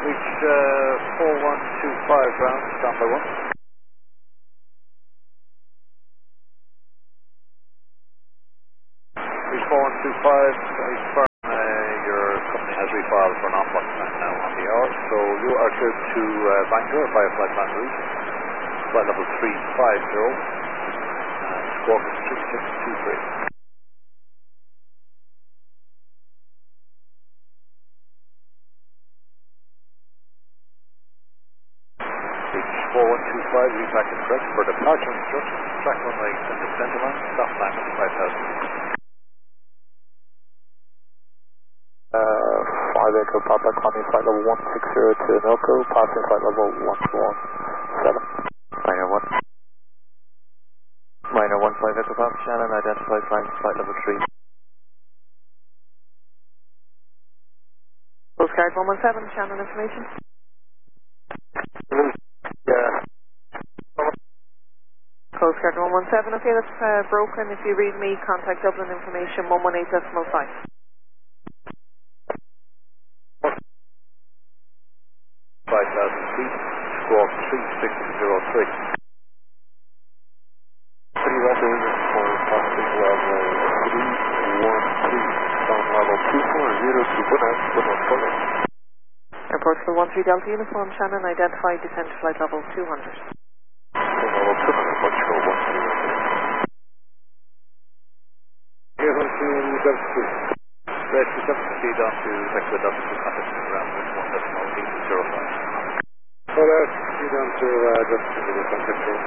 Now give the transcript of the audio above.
Reach 4125 ground, stand by 1. Reach 4125, your company has refiled for an on-board time now on the hour, so you are cleared to Bangor via flight plan route, flight level 350, squawk 3623. Reach 4125, retrack is correct. For departure instructions, track runway extended center line, stop time at 5000. 5 Echo Papa, climbing flight level 160 to Milko, passing flight level 117. Minor 1. Minor 15 Echo Papa, Shannon, identify flying flight level 3. Coast Guard 117, Shannon information. Yeah. Coast Guard 117, okay, that's broken. If you read me, contact Dublin information 118.5. 5000 feet, squawk 3603. City weather for passing level 313, sound level 240 to Winners, Airport for 13 Delta Uniform, Shannon, identify descent to flight level 200. level 200, much for 13. Here, 12 Delta 2. Rest 7 speed on to Echo Delta 2, contact around 1.805. Well, speed on to Delta 2, contact